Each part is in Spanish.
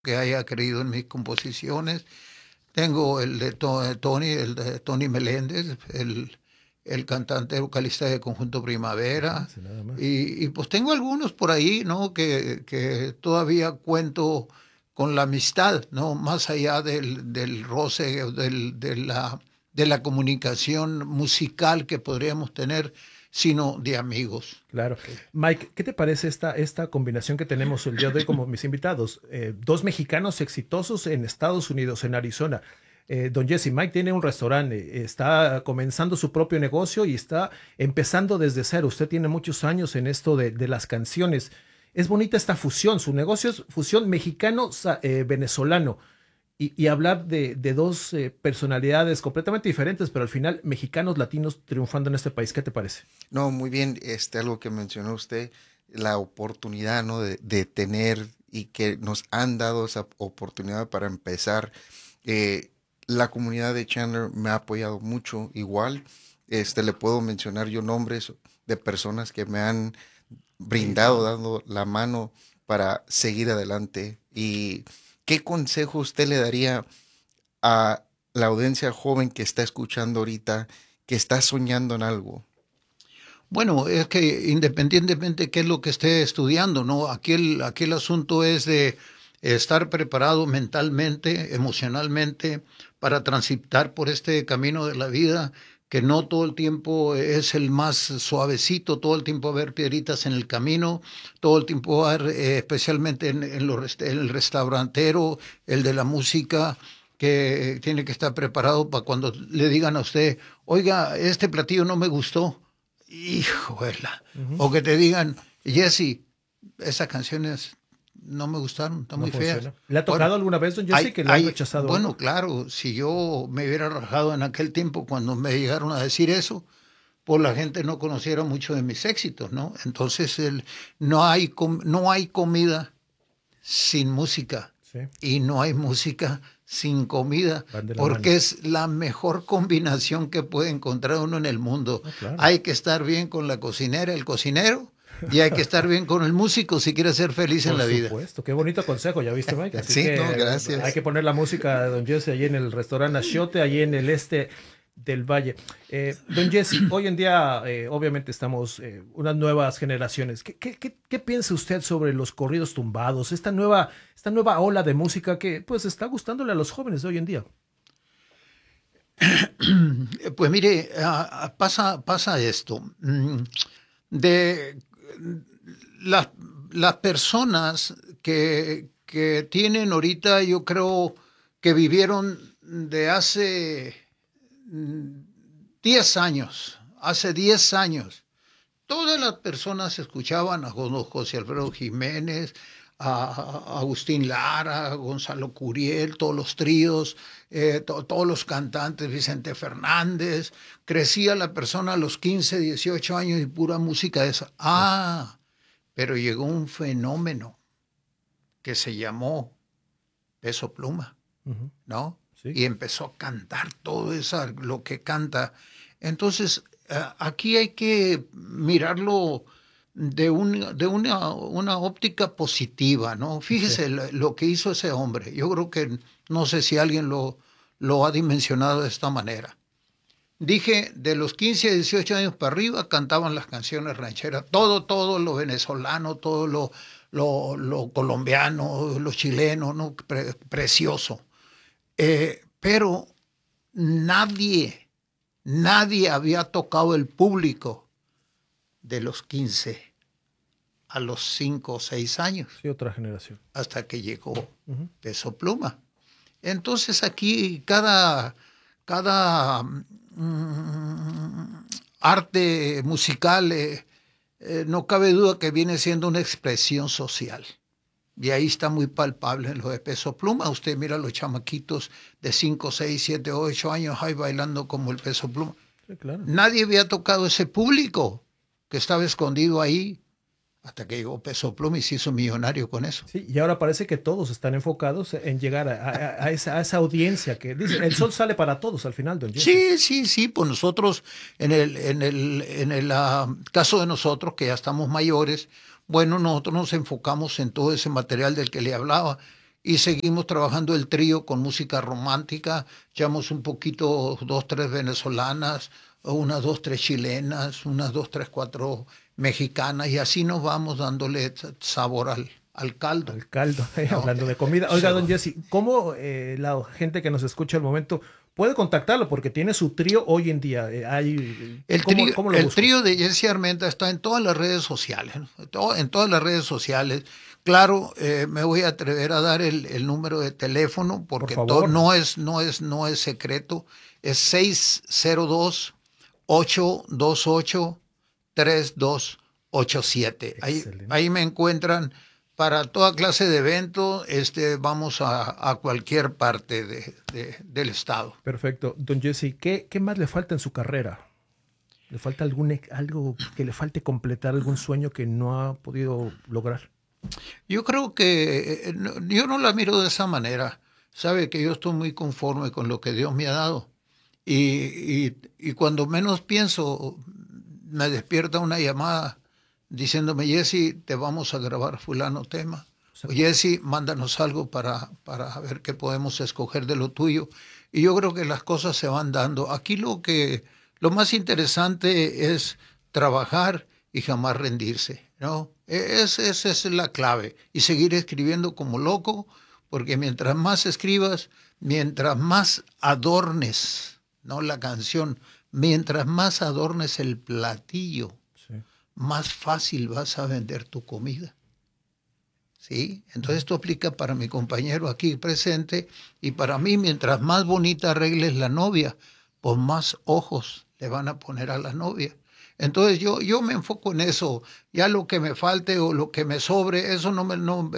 que haya creído en mis composiciones. Tengo el de Tony Meléndez, el cantante vocalista de Conjunto Primavera. Fíjense nada más. Y pues tengo algunos por ahí, ¿no? Que todavía cuento con la amistad, ¿no? Más allá del roce, de la comunicación musical que podríamos tener, sino de amigos. Claro. Mike, ¿qué te parece esta combinación que tenemos el día de hoy como mis invitados? Dos mexicanos exitosos en Estados Unidos, en Arizona. Don Jesse, Mike tiene un restaurante, está comenzando su propio negocio y está empezando desde cero. Usted tiene muchos años en esto de las canciones. Es bonita esta fusión. Su negocio es fusión mexicano-venezolano. Y hablar de dos personalidades completamente diferentes, pero al final mexicanos latinos triunfando en este país. ¿Qué te parece? No, muy bien, algo que mencionó usted, la oportunidad, ¿no? De tener y que nos han dado esa oportunidad para empezar. Eh, la comunidad de Chandler me ha apoyado mucho, igual. Le puedo mencionar yo nombres de personas que me han Sí, brindado, claro. dando la mano para seguir adelante. ¿Y qué consejo usted le daría a la audiencia joven que está escuchando ahorita, que está soñando en algo? Bueno, es que independientemente de qué es lo que esté estudiando, ¿no? Aquí el asunto es de estar preparado mentalmente, emocionalmente, para transitar por este camino de la vida, que no todo el tiempo es el más suavecito, todo el tiempo va a haber piedritas en el camino, todo el tiempo va a haber, especialmente en el restaurantero, el de la música, que tiene que estar preparado para cuando le digan a usted, oiga, este platillo no me gustó. Hijuela. Ujú. O que te digan, Jesse, esas canciones no me gustaron, están No muy feas. funciona. ¿Le ha Bueno, tocado alguna vez, don Jesse, que le han rechazado algo? bueno, claro, si yo me hubiera rajado en aquel tiempo cuando me llegaron a decir eso, pues la gente no conociera mucho de mis éxitos, ¿no? Entonces, no hay comida sin música Sí, y no hay música sin comida, van de la mano. porque es la mejor combinación que puede encontrar uno en el mundo. No, claro. Hay que estar bien con la cocinera, el cocinero, y hay que estar bien con el músico si quiere ser feliz en Por la vida. supuesto, qué bonito consejo, ya viste, Mike. Así Sí, no, que hay gracias. que poner la música de Don Jesse allí en el restaurante Achiote, allí en el este del Valle. Don Jesse, hoy en día, obviamente, estamos unas nuevas generaciones. ¿Qué piensa usted sobre los corridos tumbados? Esta nueva ola de música que, pues, está gustándole a los jóvenes de hoy en día. Pues mire, pasa esto. De las, las personas que tienen ahorita, yo creo que vivieron de hace 10 años, hace 10 años. Todas las personas escuchaban a José Alfredo Jiménez, a Agustín Lara, a Gonzalo Curiel, todos los tríos, todos los cantantes, Vicente Fernández. Crecía la persona a los 15, 18 años y pura música de esa. Sí. Pero llegó un fenómeno que se llamó Peso Pluma, Ujú. ¿no? Sí, Y empezó a cantar todo eso, lo que canta. Entonces, aquí hay que mirarlo una óptica positiva, ¿no? sí. Fíjese lo que hizo ese hombre. Yo creo que no sé si alguien lo ha dimensionado de esta manera. Dije, de los 15 a 18 años para arriba cantaban las canciones rancheras, todo lo venezolano, todo lo colombiano, lo chileno, ¿no? Precioso. Pero nadie, nadie había tocado el público de los 15 a los 5 o 6 años, Sí, otra generación. hasta que llegó Ujú. Peso Pluma. Entonces aquí cada arte musical, no cabe duda que viene siendo una expresión social. Y ahí está muy palpable en lo de Peso Pluma. Usted mira a los chamaquitos de 5, 6, 7, 8 años ahí bailando como el Peso Pluma. Sí, claro. Nadie había tocado ese público que estaba escondido ahí hasta que llegó Peso Pluma y se hizo millonario con eso. Sí, y ahora parece que todos están enfocados en llegar a esa audiencia que dice, el sol sale para todos al final, don Jesse. Sí, pues nosotros, en el caso de nosotros, que ya estamos mayores, bueno, nosotros nos enfocamos en todo ese material del que le hablaba, y seguimos trabajando el trío con música romántica, echamos un poquito, 2, 3 venezolanas, unas 2, 3 chilenas, unas 2, 3, 4 mexicanas, y así nos vamos dándole sabor al caldo. Al caldo, No, hablando de comida. Oiga, don Jesse, ¿cómo la gente que nos escucha al momento puede contactarlo? Porque tiene su trío hoy en día. ¿Cómo lo El busco? trío de Jesse Armenta está en todas las redes sociales, ¿no? En todas las redes sociales. Claro, me voy a atrever a dar el número de teléfono porque Por favor. no es secreto. Es 602-828-3287. Excelente. Ahí me encuentran para toda clase de evento. Vamos a cualquier parte del estado. Perfecto. Don Jesse, ¿qué más le falta en su carrera? ¿Le falta algo que le falte completar, algún sueño que no ha podido lograr? Yo creo que yo no la miro de esa manera. Sabe que yo estoy muy conforme con lo que Dios me ha dado. Y cuando menos pienso, me despierta una llamada diciéndome, Jesse, te vamos a grabar fulano tema. O Jesse, mándanos algo para ver qué podemos escoger de lo tuyo. Y yo creo que las cosas se van dando. Aquí lo más interesante es trabajar y jamás rendirse, ¿no? Esa es la clave. Y seguir escribiendo como loco, porque mientras más escribas, mientras más adornes, no la canción, mientras más adornes el platillo, Sí. más fácil vas a vender tu comida. ¿Sí? Entonces esto aplica para mi compañero aquí presente y para mí, mientras más bonita arregles la novia, pues más ojos le van a poner a la novia. Entonces yo me enfoco en eso. Ya lo que me falte o lo que me sobre, eso no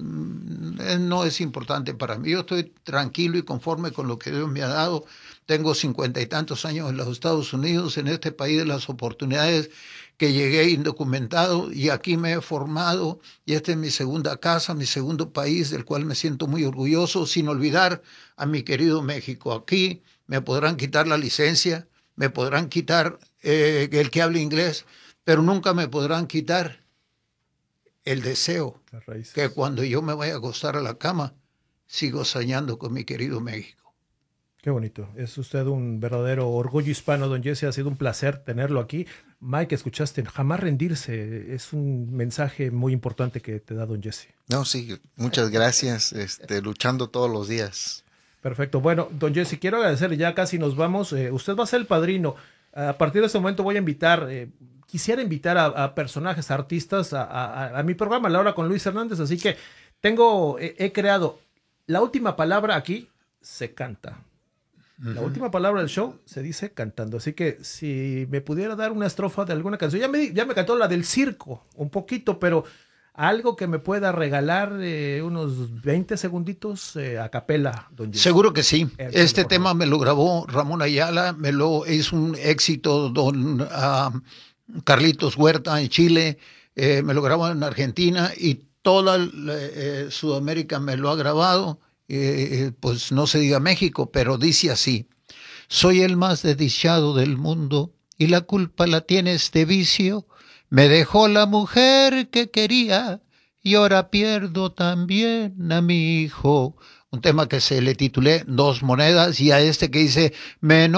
es importante para mí. Yo estoy tranquilo y conforme con lo que Dios me ha dado. Tengo 50 y tantos años en los Estados Unidos, en este país de las oportunidades, que llegué indocumentado y aquí me he formado, y esta es mi segunda casa, mi segundo país, del cual me siento muy orgulloso, sin olvidar a mi querido México. Aquí me podrán quitar la licencia, me podrán quitar el que hable inglés, pero nunca me podrán quitar el deseo Las raíces. que cuando yo me vaya a acostar a la cama, sigo soñando con mi querido México. Qué bonito. Es usted un verdadero orgullo hispano, don Jesse. Ha sido un placer tenerlo aquí. Mike, escuchaste, jamás rendirse. Es un mensaje muy importante que te da don Jesse. No, sí, muchas gracias. Luchando todos los días. Perfecto. Bueno, don Jesse, quiero agradecerle, ya casi nos vamos. Usted va a ser el padrino. A partir de este momento voy a invitar, quisiera invitar a personajes, a artistas, a mi programa, La Hora con Luis Hernández. Así que he creado la última palabra aquí, se canta. La última palabra del show se dice cantando. Así que si me pudiera dar una estrofa de alguna canción, ya me cantó la del circo, un poquito, pero algo que me pueda regalar unos 20 segunditos a capela, don Jesse. Seguro que sí. Este por tema favor. me lo grabó Ramón Ayala, me lo hizo un éxito don Carlitos Huerta en Chile, me lo grabó en Argentina y toda Sudamérica me lo ha grabado. Pues no se diga México, pero dice así: soy el más desdichado del mundo y la culpa la tiene este vicio. Me dejó la mujer que quería y ahora pierdo también a mi hijo. Un tema que se le titulé Dos monedas, y a este que dice: me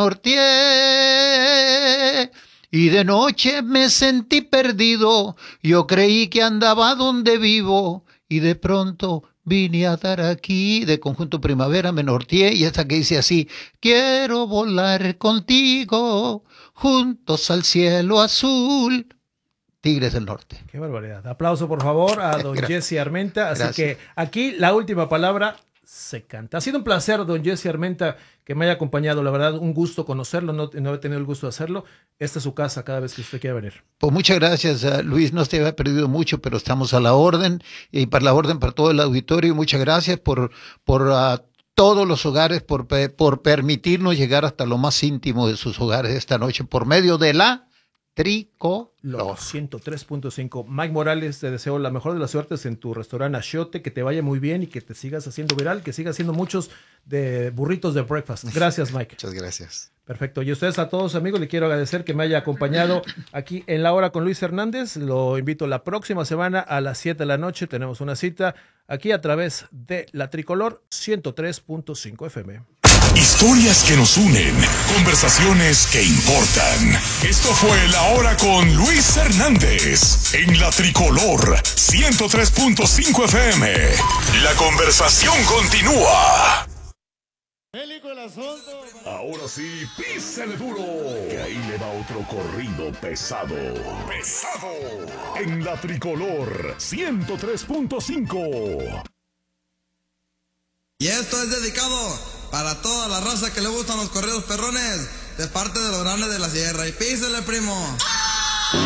norteé y de noche me sentí perdido. Yo creí que andaba donde vivo y de pronto vine a dar aquí. De Conjunto Primavera, me norteé, y esta que dice así: quiero volar contigo juntos al cielo azul. Tigres del Norte. Qué barbaridad. Aplauso, por favor, a don Jesse Armenta. Así Gracias. que aquí la última palabra se canta. Ha sido un placer, don Jesse Armenta, que me haya acompañado. La verdad, un gusto conocerlo. No he tenido el gusto de hacerlo. Esta es su casa cada vez que usted quiera venir. Pues muchas gracias, Luis. No te había perdido mucho, pero estamos a la orden, y para la orden para todo el auditorio. Muchas gracias por todos los hogares, por permitirnos llegar hasta lo más íntimo de sus hogares esta noche por medio de la Tricolor. 103.5. Mike Morales, te deseo la mejor de las suertes en tu restaurante Achiote, que te vaya muy bien y que te sigas haciendo viral, que sigas haciendo muchos de burritos de breakfast. Gracias, Mike. Muchas gracias. Perfecto. Y a ustedes a todos, amigos, le quiero agradecer que me haya acompañado aquí en La Hora con Luis Hernández. Lo invito la próxima semana a las 7 de la noche. Tenemos una cita aquí a través de La Tricolor 103.5 FM. Historias que nos unen, conversaciones que importan. Esto fue La Hora con Luis Hernández en La Tricolor 103.5 FM. La conversación continúa. Ahora sí, písale duro, que ahí le va otro corrido pesado. En La Tricolor 103.5. Y esto es dedicado para toda la raza que le gustan los corridos perrones, de parte de los grandes de la sierra. Y písele, primo.